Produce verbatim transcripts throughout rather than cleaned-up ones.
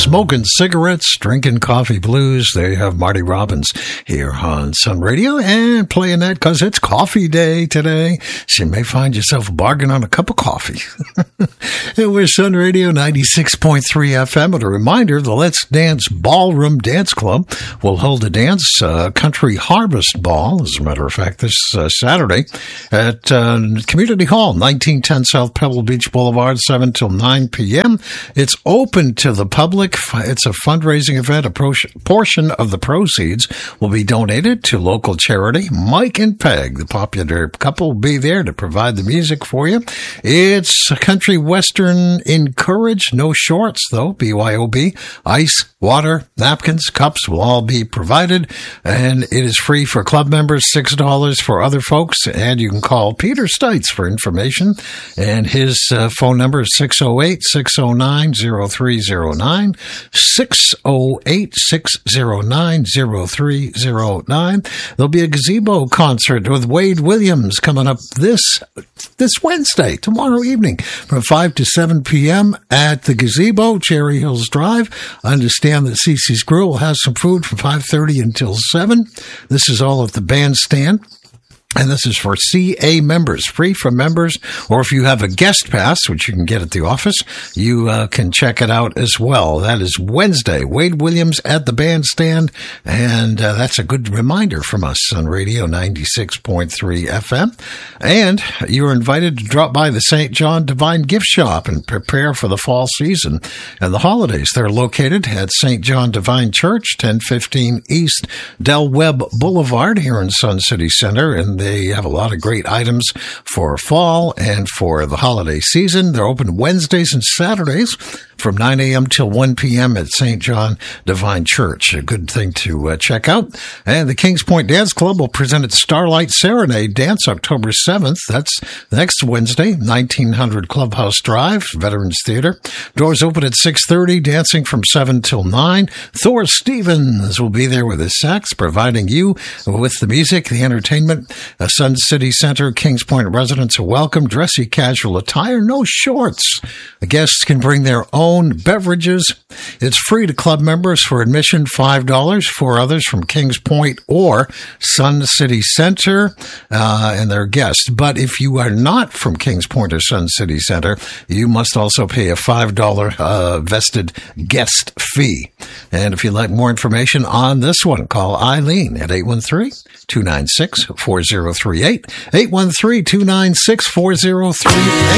smoking cigarettes, drinking coffee blues. They have Marty Robbins here on Sun Radio and playing that because it's coffee day today. So you may find yourself bargaining on a cup of coffee. And we're Sun Radio ninety-six point three F M. And a reminder, the Let's Dance Ballroom Dance Club will hold a dance uh, country harvest ball, as a matter of fact, this uh, Saturday at uh, Community Hall, nineteen ten South Pebble Beach Boulevard, seven till nine p.m. It's open to the public. It's a fundraising event. A pro- portion of the proceeds will be donated to local charity. Mike and Peg, the popular couple, will be there to provide the music for you. It's a country western encouraged. No shorts, though. B Y O B. Ice, water, napkins, cups will all be provided. And it is free for club members, six dollars for other folks. And you can call Peter Stites for information. And his uh, phone number is six oh eight, six oh nine, oh three oh nine, six oh eight, six oh nine, oh three oh nine. There'll be a gazebo concert with Wade Williams coming up this this Wednesday, tomorrow evening, from five to seven p.m. at the gazebo, Cherry Hills Drive. I understand that Cece's Grill will have some food from five thirty until seven. This is all at the bandstand. And this is for C A members, free for members, or if you have a guest pass, which you can get at the office, you uh, can check it out as well. That is Wednesday, Wade Williams at the bandstand, and uh, that's a good reminder from us on Radio ninety-six point three F M. And you're invited to drop by the Saint John Divine Gift Shop and prepare for the fall season and the holidays. They're located at Saint John Divine Church, ten fifteen East Del Webb Boulevard here in Sun City Center, and they have a lot of great items for fall and for the holiday season. They're open Wednesdays and Saturdays from nine a.m. till one p.m. at Saint John Divine Church. A good thing to uh, check out. And the Kings Point Dance Club will present its Starlight Serenade Dance October seventh. That's next Wednesday, nineteen hundred Clubhouse Drive, Veterans Theater. Doors open at six thirty, dancing from seven till nine. Thor Stevens will be there with his sax, providing you with the music, the entertainment. Uh, Sun City Center, Kings Point residents are welcome. Dressy casual attire, no shorts. The guests can bring their own beverages. It's free to club members for admission, five dollars for others from Kings Point or Sun City Center uh, and their guests. But if you are not from Kings Point or Sun City Center, you must also pay a five dollars uh, vested guest fee. And if you'd like more information on this one, call Eileen at eight one three, two nine six, four zero three eight, eight one three, two nine six, four zero three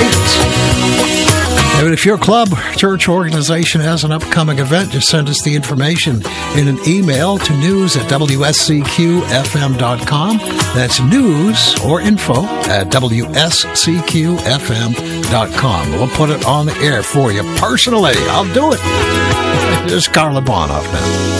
eight. And if your club, church, organization has an upcoming event, just send us the information in an email to news at W S C Q F M dot com. That's news or info at W S C Q F M dot com. We'll put it on the air for you personally. I'll do it. Here's Carla Bonoff now.